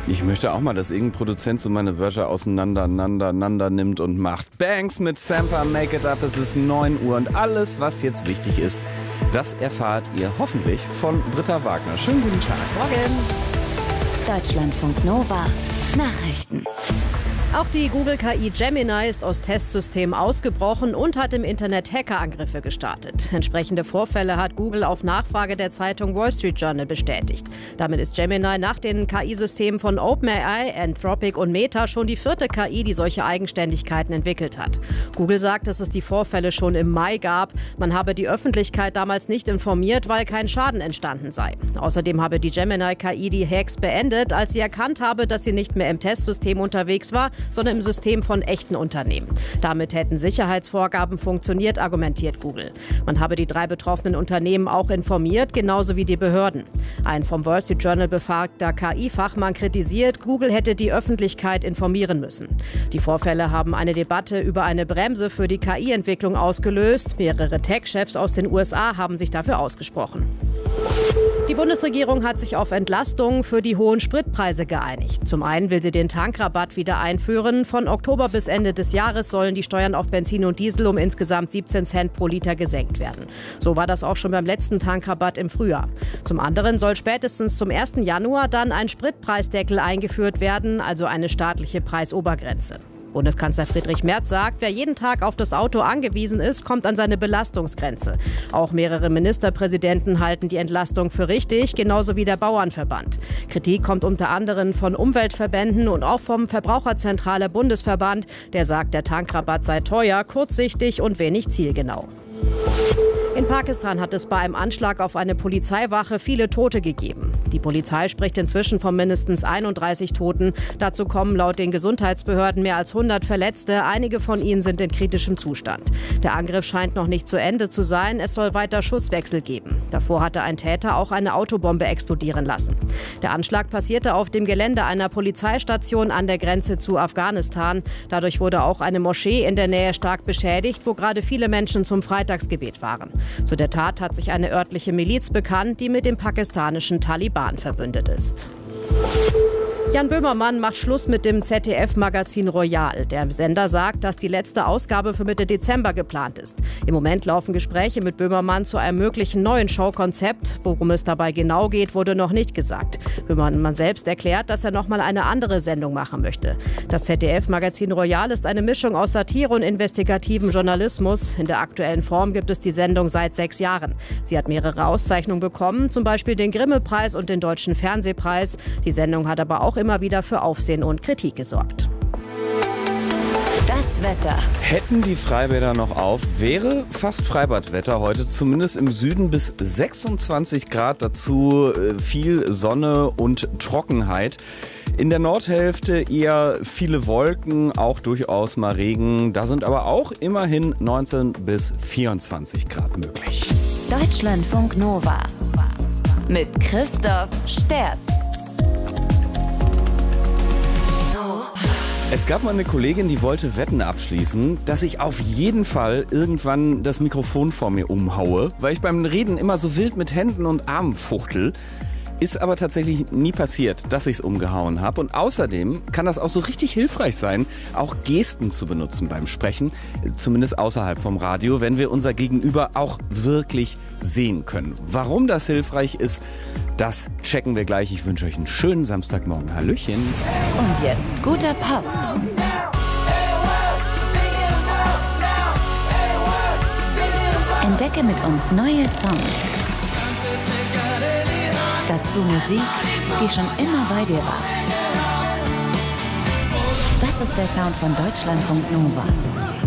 Ich möchte auch mal, dass irgendein Produzent so meine Wörter auseinander nimmt und macht. Banks mit Sampa, Make It Up. Es ist 9 Uhr und alles, was jetzt wichtig ist, das erfahrt ihr hoffentlich von Britta Wagner. Schönen guten Tag. Morgen. Deutschlandfunk Nova. Nachrichten. Auch die Google-KI Gemini ist aus Testsystemen ausgebrochen und hat im Internet Hackerangriffe gestartet. Entsprechende Vorfälle hat Google auf Nachfrage der Zeitung Wall Street Journal bestätigt. Damit ist Gemini nach den KI-Systemen von OpenAI, Anthropic und Meta schon die 4. KI, die solche Eigenständigkeiten entwickelt hat. Google sagt, dass es die Vorfälle schon im Mai gab. Man habe die Öffentlichkeit damals nicht informiert, weil kein Schaden entstanden sei. Außerdem habe die Gemini-KI die Hacks beendet, als sie erkannt habe, dass sie nicht mehr im Testsystem unterwegs war, sondern im System von echten Unternehmen. Damit hätten Sicherheitsvorgaben funktioniert, argumentiert Google. Man habe die 3 betroffenen Unternehmen auch informiert, genauso wie die Behörden. Ein vom Wall Street Journal befragter KI-Fachmann kritisiert, Google hätte die Öffentlichkeit informieren müssen. Die Vorfälle haben eine Debatte über eine Bremse für die KI-Entwicklung ausgelöst. Mehrere Tech-Chefs aus den USA haben sich dafür ausgesprochen. Die Bundesregierung hat sich auf Entlastungen für die hohen Spritpreise geeinigt. Zum einen will sie den Tankrabatt wieder einführen. Von Oktober bis Ende des Jahres sollen die Steuern auf Benzin und Diesel um insgesamt 17 Cent pro Liter gesenkt werden. So war das auch schon beim letzten Tankrabatt im Frühjahr. Zum anderen soll spätestens zum 1. Januar dann ein Spritpreisdeckel eingeführt werden, also eine staatliche Preisobergrenze. Bundeskanzler Friedrich Merz sagt, wer jeden Tag auf das Auto angewiesen ist, kommt an seine Belastungsgrenze. Auch mehrere Ministerpräsidenten halten die Entlastung für richtig, genauso wie der Bauernverband. Kritik kommt unter anderem von Umweltverbänden und auch vom Verbraucherzentrale Bundesverband. Der sagt, der Tankrabatt sei teuer, kurzsichtig und wenig zielgenau. In Pakistan hat es bei einem Anschlag auf eine Polizeiwache viele Tote gegeben. Die Polizei spricht inzwischen von mindestens 31 Toten. Dazu kommen laut den Gesundheitsbehörden mehr als 100 Verletzte. Einige von ihnen sind in kritischem Zustand. Der Angriff scheint noch nicht zu Ende zu sein. Es soll weiter Schusswechsel geben. Davor hatte ein Täter auch eine Autobombe explodieren lassen. Der Anschlag passierte auf dem Gelände einer Polizeistation an der Grenze zu Afghanistan. Dadurch wurde auch eine Moschee in der Nähe stark beschädigt, wo gerade viele Menschen zum Freitagsgebet waren. Zu der Tat hat sich eine örtliche Miliz bekannt, die mit dem pakistanischen Taliban verbündet ist. Jan Böhmermann macht Schluss mit dem ZDF-Magazin Royal. Der Sender sagt, dass die letzte Ausgabe für Mitte Dezember geplant ist. Im Moment laufen Gespräche mit Böhmermann zu einem möglichen neuen Showkonzept. Worum es dabei genau geht, wurde noch nicht gesagt. Böhmermann selbst erklärt, dass er noch mal eine andere Sendung machen möchte. Das ZDF-Magazin Royal ist eine Mischung aus Satire und investigativem Journalismus. In der aktuellen Form gibt es die Sendung seit 6 Jahren. Sie hat mehrere Auszeichnungen bekommen, zum Beispiel den Grimme-Preis und den Deutschen Fernsehpreis. Die Sendung hat aber auch immer wieder für Aufsehen und Kritik gesorgt. Das Wetter. Hätten die Freibäder noch auf, wäre fast Freibadwetter heute, zumindest im Süden bis 26 Grad, dazu viel Sonne und Trockenheit. In der Nordhälfte eher viele Wolken, auch durchaus mal Regen. Da sind aber auch immerhin 19 bis 24 Grad möglich. Deutschlandfunk Nova mit Christoph Sterz. Es gab mal eine Kollegin, die wollte Wetten abschließen, dass ich auf jeden Fall irgendwann das Mikrofon vor mir umhaue, weil ich beim Reden immer so wild mit Händen und Armen fuchtel. Ist aber tatsächlich nie passiert, dass ich es umgehauen habe. Und außerdem kann das auch so richtig hilfreich sein, auch Gesten zu benutzen beim Sprechen, zumindest außerhalb vom Radio, wenn wir unser Gegenüber auch wirklich sehen können. Warum das hilfreich ist, das checken wir gleich. Ich wünsche euch einen schönen Samstagmorgen. Hallöchen. Und jetzt guter Pop. Entdecke mit uns neue Songs. Dazu Musik, die schon immer bei dir war. Das ist der Sound von Deutschlandfunk Nova.